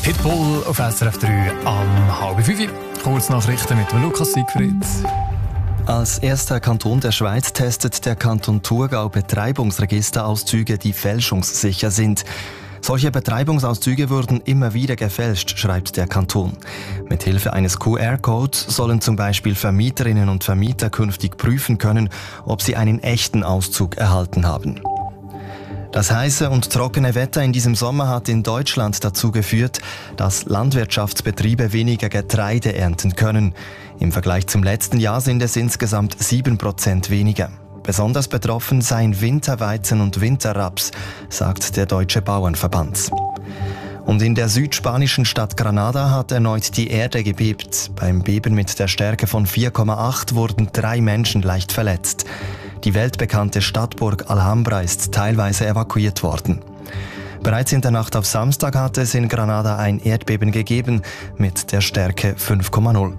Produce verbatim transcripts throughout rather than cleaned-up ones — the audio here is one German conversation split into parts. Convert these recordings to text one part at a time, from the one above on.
Hitbull auf S R F drei am halb fünf. Kurznachrichten mit dem Lukas Siegfried. Als erster Kanton der Schweiz testet der Kanton Thurgau Betreibungsregisterauszüge, die fälschungssicher sind. Solche Betreibungsauszüge wurden immer wieder gefälscht, schreibt der Kanton. Mithilfe eines Q R-Codes sollen zum Beispiel Vermieterinnen und Vermieter künftig prüfen können, ob sie einen echten Auszug erhalten haben. Das heiße und trockene Wetter in diesem Sommer hat in Deutschland dazu geführt, dass Landwirtschaftsbetriebe weniger Getreide ernten können. Im Vergleich zum letzten Jahr sind es insgesamt sieben Prozent weniger. Besonders betroffen seien Winterweizen und Winterraps, sagt der Deutsche Bauernverband. Und in der südspanischen Stadt Granada hat erneut die Erde gebebt. Beim Beben mit der Stärke von vier Komma acht wurden drei Menschen leicht verletzt. Die weltbekannte Stadtburg Alhambra ist teilweise evakuiert worden. Bereits in der Nacht auf Samstag hatte es in Granada ein Erdbeben gegeben mit der Stärke fünf Komma null.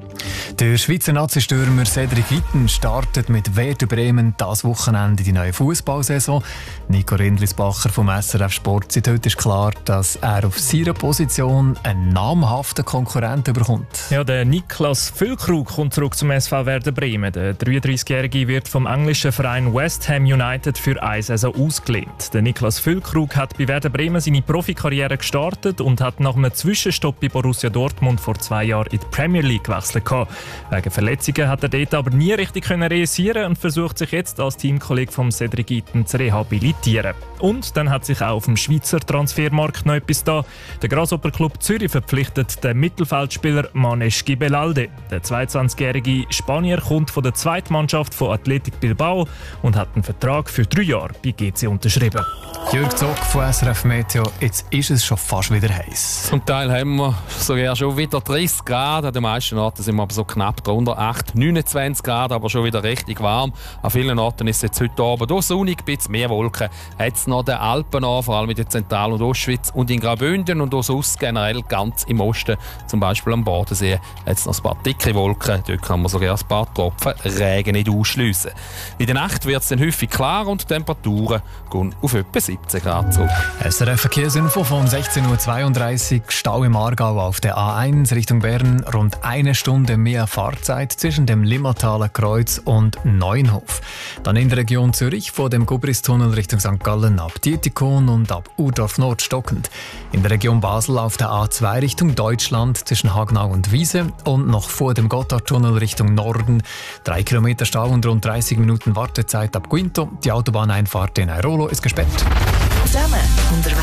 Der Schweizer Nazi-Stürmer Cedric Itten startet mit Werder Bremen das Wochenende die neue Fußballsaison. Nico Rindlisbacher vom S R F Sport seit heute ist klar, dass er auf seiner Position einen namhaften Konkurrenten bekommt. Ja, der Niklas Füllkrug kommt zurück zum S V Werder Bremen. Der dreiunddreißigjährige wird vom englischen Verein West Ham United für eine Saison ausgelehnt. Der Niklas Füllkrug hat bei Werder Bremen seine Profikarriere gestartet und hat nach einem Zwischenstopp bei Borussia Dortmund vor zwei Jahren in die Premier League gewechselt. Wegen Verletzungen hat er dort aber nie richtig realisieren und versucht sich jetzt als Teamkollege von Cedric Itten zu rehabilitieren. Und dann hat sich auch auf dem Schweizer Transfermarkt noch etwas da. Der Grasshopper Club Zürich verpflichtet den Mittelfeldspieler Manesh Gibelalde. Der zweiundzwanzigjährige Spanier kommt von der Zweitmannschaft von Athletic Bilbao und hat einen Vertrag für drei Jahre bei G C unterschrieben. Jürg Zock von S R F Meteo, jetzt ist es schon fast wieder heiß. Zum Teil haben wir sogar schon wieder dreißig Grad, an den meisten Orten sind wir aber so knapp drunter, acht, neunundzwanzig Grad, aber schon wieder richtig warm. An vielen Orten ist es jetzt heute Abend auch sonnig, ein bisschen mehr Wolken. Jetzt noch den Alpen an, vor allem in der Zentral- und Ostschweiz und in Graubünden und auch sonst generell ganz im Osten, zum Beispiel am Bodensee, jetzt noch ein paar dicke Wolken, dort kann man sogar ein paar Tropfen Regen nicht ausschliessen. In der Nacht wird es dann häufig klar und die Temperaturen gehen auf etwa siebzehn Grad zurück. S R F Verkehrsinfo von sechzehn Uhr zweiunddreißig, Stau im Aargau auf der A eins Richtung Bern, rund eine Stunde mehr Fahrzeit zwischen dem Limmertaler Kreuz und Neuenhof. Dann in der Region Zürich vor dem Gubristunnel Richtung Sankt Gallen ab Dietikon und ab Urdorf Nord stockend. In der Region Basel auf der A zwei Richtung Deutschland zwischen Hagnau und Wiese und noch vor dem Gotthardtunnel Richtung Norden. Drei Kilometer Stau und rund dreißig Minuten Wartezeit ab Guinto. Die Autobahneinfahrt in Airolo ist gesperrt. Zusammen unterwegs.